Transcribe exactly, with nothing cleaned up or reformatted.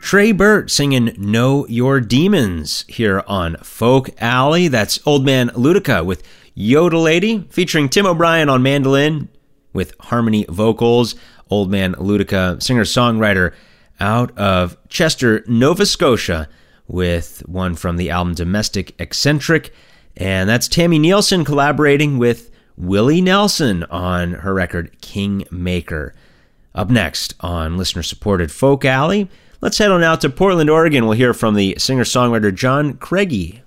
Trey Burt singing Know Your Demons here on Folk Alley. That's Old Man Ludica with Yodel Lady, featuring Tim O'Brien on mandolin with harmony vocals. Old Man Ludica, singer-songwriter out of Chester, Nova Scotia, with one from the album Domestic Eccentric. And that's Tammy Nielsen collaborating with Willie Nelson on her record Kingmaker. Up next on listener-supported Folk Alley, let's head on out to Portland, Oregon. We'll hear from the singer-songwriter John Craigie.